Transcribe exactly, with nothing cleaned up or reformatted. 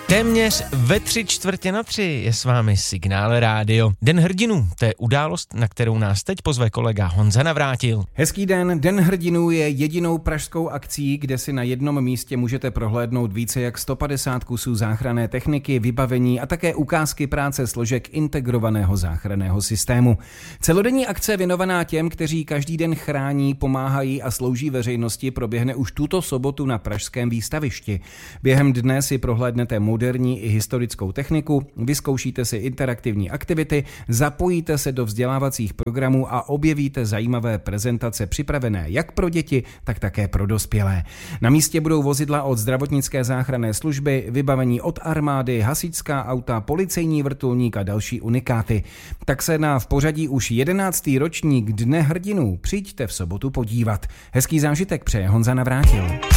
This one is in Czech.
Téměř ve tři čtvrtě na tři je s vámi Signál Rádio. Den hrdinů, to je událost, na kterou nás teď pozve kolega Honza Navrátil. Hezký den, Den hrdinů je jedinou pražskou akcí, kde si na jednom místě můžete prohlédnout více jak sto padesát kusů záchranné techniky, vybavení a také ukázky práce složek integrovaného záchranného systému. Celodenní akce věnovaná těm, kteří každý den chrání, pomáhají a slouží veřejnosti, proběhne už tuto sobotu na pražském výstavišti. Během dne si prohlédnete moderní i historickou techniku, vyzkoušíte si interaktivní aktivity, zapojíte se do vzdělávacích programů a objevíte zajímavé prezentace připravené jak pro děti, tak také pro dospělé. Na místě budou vozidla od zdravotnické záchranné služby, vybavení od armády, hasičská auta, policejní vrtulník a další unikáty. Tak se na v pořadí už jedenáctý ročník Dne hrdinů přijďte v sobotu podívat. Hezký zážitek přeje Honza Navrátil.